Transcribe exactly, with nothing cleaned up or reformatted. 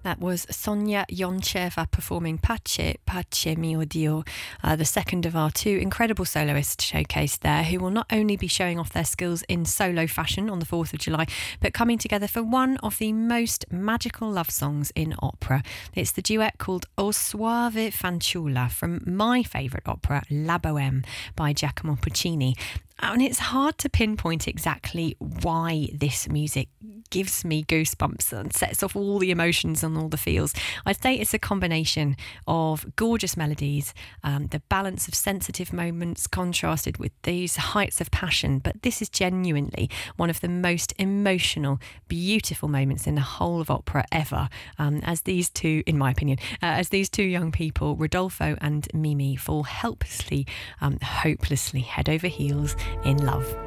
That was Sonia Yoncheva performing Pace, Pace mio Dio, uh, the second of our two incredible soloists showcased there, who will not only be showing off their skills in solo fashion on the fourth of July, but coming together for one of the most magical love songs in opera. It's the duet called O Soave Fanciulla from my favourite opera, La Bohème, by Giacomo Puccini. And it's hard to pinpoint exactly why this music gives me goosebumps and sets off all the emotions and all the feels. I'd say it's a combination of gorgeous melodies, um, the balance of sensitive moments contrasted with these heights of passion. But this is genuinely one of the most emotional, beautiful moments in the whole of opera ever. Um, as these two, in my opinion, uh, as these two young people, Rodolfo and Mimi, fall helplessly, um, hopelessly head over heels in love.